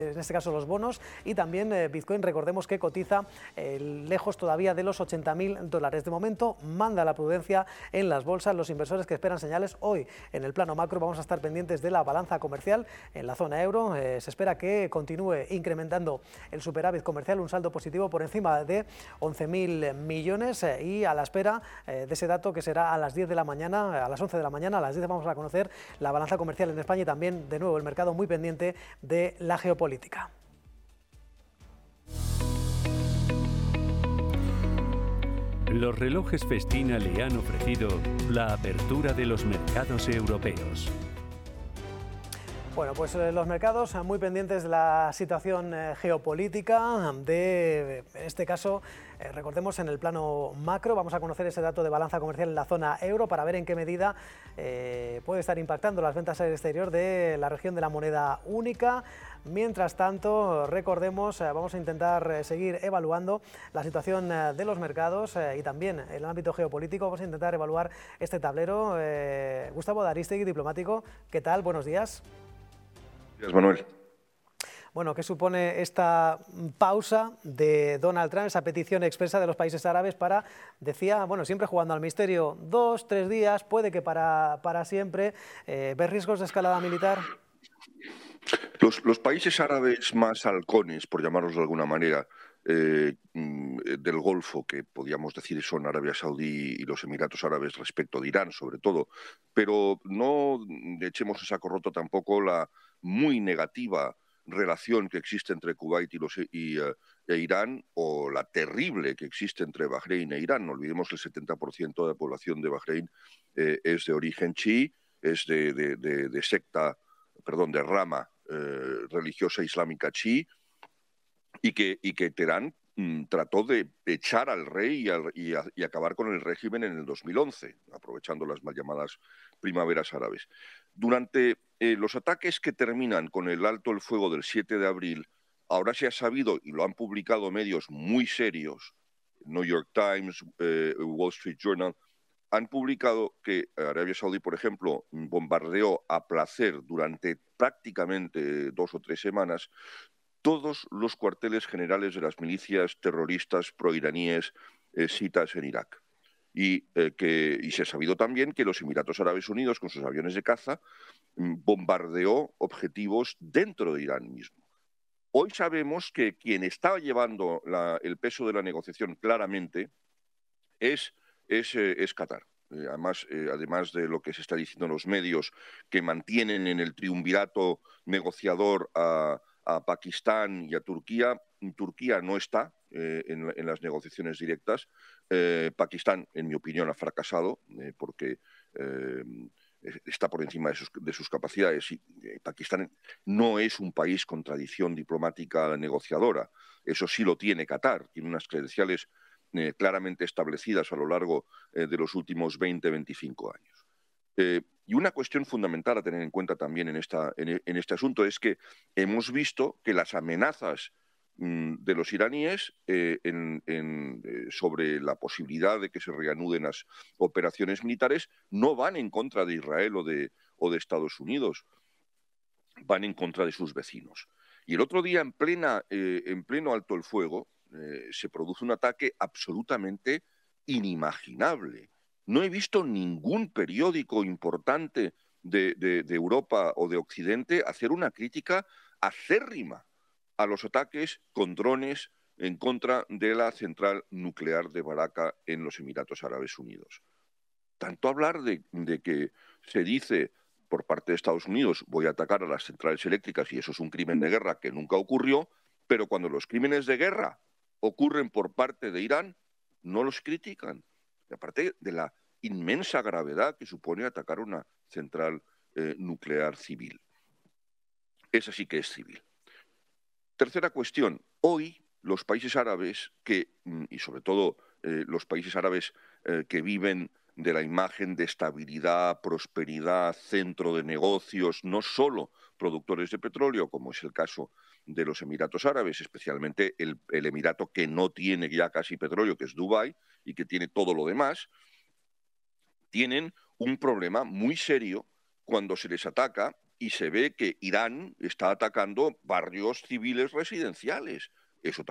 en este caso los bonos, y también Bitcoin, recordemos que cotiza lejos todavía de los $80.000. De momento manda la prudencia en las bolsas, los inversores que esperan señales. Hoy en el plano macro vamos a estar pendientes de la balanza comercial en la zona euro. Se espera que continúe incrementando el superávit comercial, un saldo positivo por encima de 11.000 millones y a la espera de ese dato que será a las 10 de la mañana, a las 11 de la mañana, a las 10 vamos a conocer la balanza comercial en España y también de nuevo el mercado muy pendiente de la geopolítica. Los relojes Festina le han ofrecido la apertura de los mercados europeos. Bueno, pues los mercados muy pendientes de la situación geopolítica, en este caso, recordemos en el plano macro, vamos a conocer ese dato de balanza comercial en la zona euro para ver en qué medida puede estar impactando las ventas al exterior de la región de la moneda única. Mientras tanto, recordemos, vamos a intentar seguir evaluando la situación de los mercados y también en el ámbito geopolítico. Vamos a intentar evaluar este tablero. Gustavo D'Aristegui, diplomático, ¿qué tal? Buenos días. Gracias, Manuel. Bueno, ¿qué supone esta pausa de Donald Trump, esa petición expresa de los países árabes para, decía, bueno, siempre jugando al misterio, 2, 3 días, puede que para siempre, ¿ves riesgos de escalada militar? Los países árabes más halcones, por llamarlos de alguna manera, del Golfo, que podríamos decir son Arabia Saudí y los Emiratos Árabes respecto de Irán, sobre todo, pero no echemos en saco roto tampoco la muy negativa relación que existe entre Kuwait e Irán, o la terrible que existe entre Bahrein e Irán. No olvidemos que el 70% de la población de Bahrein es de origen chií, es de secta, perdón, de rama religiosa islámica chií, y que Teherán trató de echar al rey y acabar con el régimen en el 2011, aprovechando las mal llamadas primaveras árabes. Durante los ataques que terminan con el alto el fuego del 7 de abril, ahora se ha sabido, y lo han publicado medios muy serios, New York Times, Wall Street Journal, han publicado que Arabia Saudí, por ejemplo, bombardeó a placer durante prácticamente 2 o 3 semanas todos los cuarteles generales de las milicias terroristas proiraníes chiitas en Irak. Y se ha sabido también que los Emiratos Árabes Unidos, con sus aviones de caza, bombardeó objetivos dentro de Irán mismo. Hoy sabemos que quien está llevando el peso de la negociación claramente es Qatar. Además de lo que se está diciendo en los medios, que mantienen en el triunvirato negociador a Pakistán y a Turquía. Turquía no está en las negociaciones directas. Pakistán, en mi opinión, ha fracasado porque está por encima de sus capacidades. Pakistán no es un país con tradición diplomática negociadora. Eso sí lo tiene Qatar. Tiene unas credenciales claramente establecidas a lo largo de los últimos 20-25 años. Y una cuestión fundamental a tener en cuenta también en este asunto es que hemos visto que las amenazas de los iraníes sobre la posibilidad de que se reanuden las operaciones militares no van en contra de Israel o de Estados Unidos, van en contra de sus vecinos. Y el otro día, en pleno alto el fuego, se produce un ataque absolutamente inimaginable. No he visto ningún periódico importante de Europa o de Occidente hacer una crítica acérrima a los ataques con drones en contra de la central nuclear de Baraka en los Emiratos Árabes Unidos. Tanto hablar de que se dice por parte de Estados Unidos voy a atacar a las centrales eléctricas y eso es un crimen de guerra que nunca ocurrió, pero cuando los crímenes de guerra ocurren por parte de Irán, no los critican. Y aparte de la inmensa gravedad que supone atacar una central nuclear civil. Esa sí que es civil. Tercera cuestión. Hoy los países árabes y sobre todo los países árabes que viven de la imagen de estabilidad, prosperidad, centro de negocios, no solo productores de petróleo, como es el caso de los Emiratos Árabes, especialmente el emirato que no tiene ya casi petróleo, que es Dubái, y que tiene todo lo demás, tienen un problema muy serio cuando se les ataca y se ve que Irán está atacando barrios civiles residenciales. Eso